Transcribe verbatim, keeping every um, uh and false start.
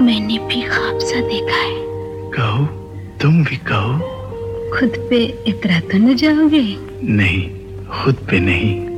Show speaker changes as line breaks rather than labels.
मैंने भी ख्वाब सा देखा है।
कहो, तुम भी कहो।
खुद पे इतरा तो न जाओगे?
नहीं, खुद पे नहीं,